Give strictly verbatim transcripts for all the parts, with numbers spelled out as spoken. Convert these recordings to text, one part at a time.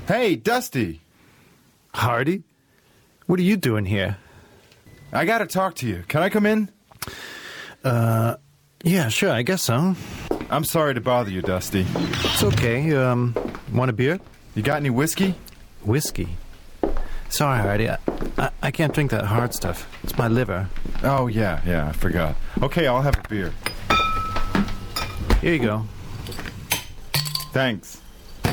Hey, Dusty. Hardy? What are you doing here? I gotta talk to you. Can I come in? Uh, yeah, sure, I guess so. I'm sorry to bother you, Dusty. It's okay. Um, want a beer? You got any whiskey? Whiskey? Sorry, Hardy. I, I, I can't drink that hard stuff. It's my liver. Oh, yeah, yeah, I forgot. Okay, I'll have a beer. Here you go. Thanks.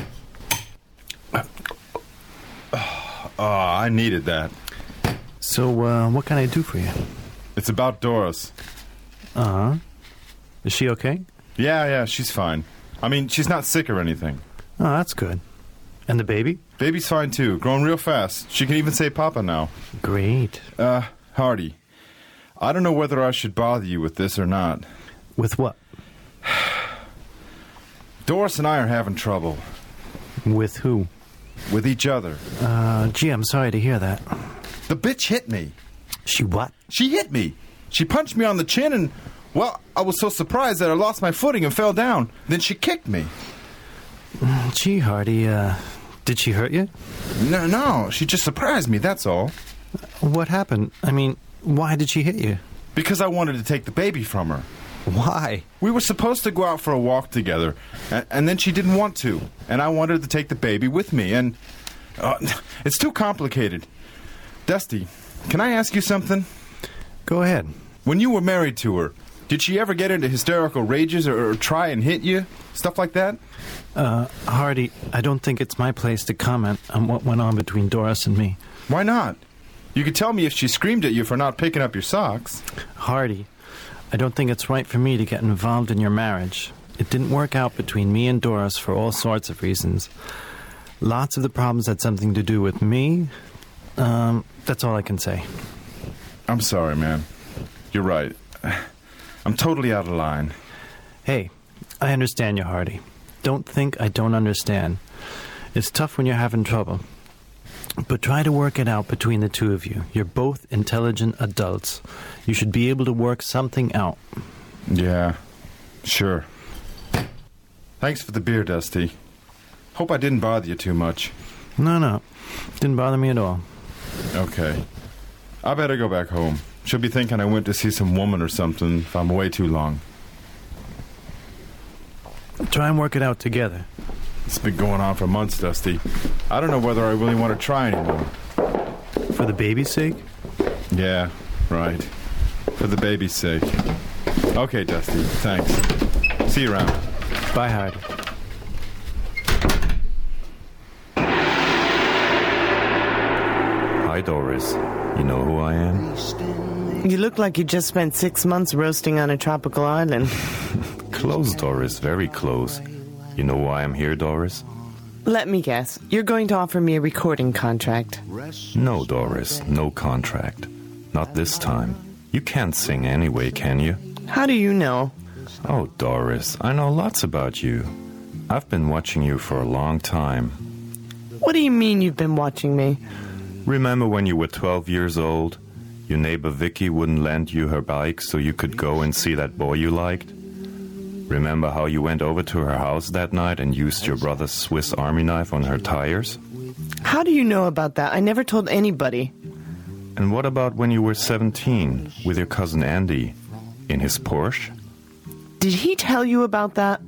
Oh, I needed that. So, uh, what can I do for you? It's about Doris. Uh-huh. Is she okay? Yeah, yeah, she's fine. I mean, she's not sick or anything. Oh, that's good. And the baby? Baby's fine, too. Growing real fast. She can even say Papa now. Great. Uh, Hardy, I don't know whether I should bother you with this or not. With what? Doris and I are having trouble. With who? With each other. Uh, gee, I'm sorry to hear that. The bitch hit me. She what? She hit me. She punched me on the chin and, well, I was so surprised that I lost my footing and fell down. Then she kicked me. Gee, Hardy, uh, did she hurt you? No, no, she just surprised me, that's all. What happened? I mean, why did she hit you? Because I wanted to take the baby from her. Why? We were supposed to go out for a walk together, and, and then she didn't want to, and I wanted to take the baby with me, and uh, it's too complicated. Dusty, can I ask you something? Go ahead. When you were married to her, did she ever get into hysterical rages or, or try and hit you? Stuff like that? Uh, Hardy, I don't think it's my place to comment on what went on between Doris and me. Why not? You could tell me if she screamed at you for not picking up your socks. Hardy, I don't think it's right for me to get involved in your marriage. It didn't work out between me and Doris for all sorts of reasons. Lots of the problems had something to do with me. Um, that's all I can say. I'm sorry, man. You're right. I'm totally out of line. Hey, I understand you, Hardy. Don't think I don't understand. It's tough when you're having trouble. But try to work it out between the two of you. You're both intelligent adults. You should be able to work something out. Yeah, sure. Thanks for the beer, Dusty. Hope I didn't bother you too much. No, no. Didn't bother me at all. Okay. I better go back home. She'll be thinking I went to see some woman or something if I'm away too long. Try and work it out together. It's been going on for months, Dusty. I don't know whether I really want to try anymore. For the baby's sake? Yeah, right. For the baby's sake. Okay, Dusty. Thanks. See you around. Bye, Hardy. Hi, Doris. You know who I am? You look like you just spent six months roasting on a tropical island. Close, Doris. Very close. You know why I'm here, Doris? Let me guess. You're going to offer me a recording contract. No, Doris. No contract. Not this time. You can't sing anyway, can you? How do you know? Oh, Doris, I know lots about you. I've been watching you for a long time. What do you mean you've been watching me? Remember when you were twelve years old? Your neighbor Vicky wouldn't lend you her bike so you could go and see that boy you liked? Remember how you went over to her house that night and used your brother's Swiss Army knife on her tires? How do you know about that? I never told anybody. And what about when you were seventeen with your cousin Andy in his Porsche? Did he tell you about that?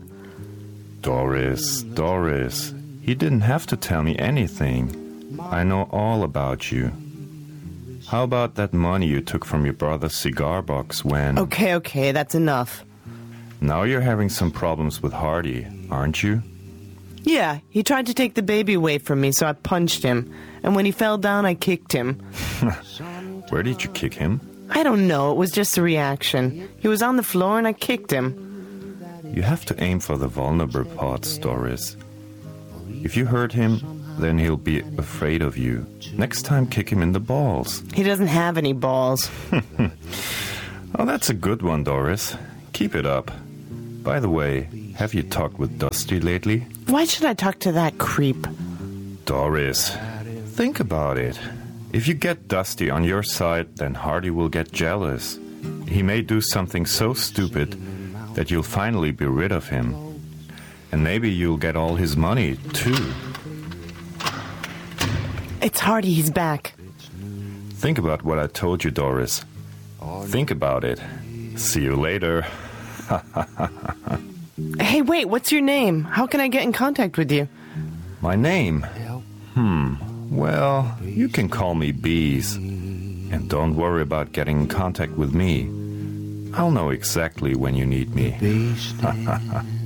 Doris, Doris, he didn't have to tell me anything. I know all about you. How about that money you took from your brother's cigar box when... Okay, okay, that's enough. Now you're having some problems with Hardy, aren't you? Yeah, he tried to take the baby away from me, so I punched him. And when he fell down, I kicked him. Where did you kick him? I don't know, it was just a reaction. He was on the floor and I kicked him. You have to aim for the vulnerable parts, Doris. If you hurt him, then he'll be afraid of you. Next time, kick him in the balls. He doesn't have any balls. Oh, that's a good one, Doris. Keep it up. By the way, have you talked with Dusty lately? Why should I talk to that creep? Doris, think about it. If you get Dusty on your side, then Hardy will get jealous. He may do something so stupid that you'll finally be rid of him. And maybe you'll get all his money, too. It's Hardy. He's back. Think about what I told you, Doris. Think about it. See you later. Hey, wait, what's your name? How can I get in contact with you? My name? Hmm. Well, you can call me Bees. And don't worry about getting in contact with me. I'll know exactly when you need me.